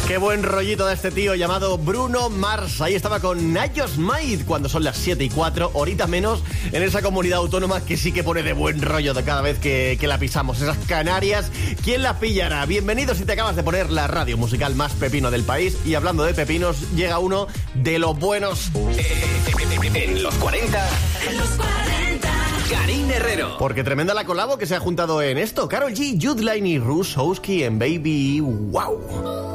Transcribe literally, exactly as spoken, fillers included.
Qué buen rollito de este tío llamado Bruno Mars. Ahí estaba con Najos Maid cuando son las siete y cuatro, horita menos, en esa comunidad autónoma que sí que pone de buen rollo de cada vez que, que la pisamos. Esas Canarias, ¿quién la pillará? Bienvenido si te acabas de poner la radio musical más pepino del país. Y hablando de pepinos, llega uno de los buenos. En los cuarenta. En los cuarenta. Karin Herrero. Porque tremenda la colabo que se ha juntado en esto. Karol G, Jude Line y Russ Hosky en Baby Wow.